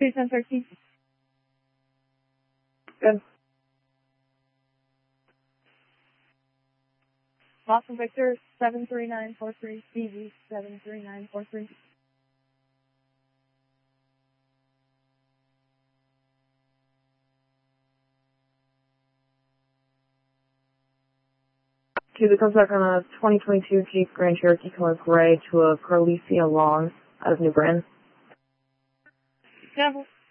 1013. Good. Boston Victor 73943, BV 73943. Cuba comes back on a 2022 Jeep Grand Cherokee color gray to a Carlicia Long out of New Britain. Cancel.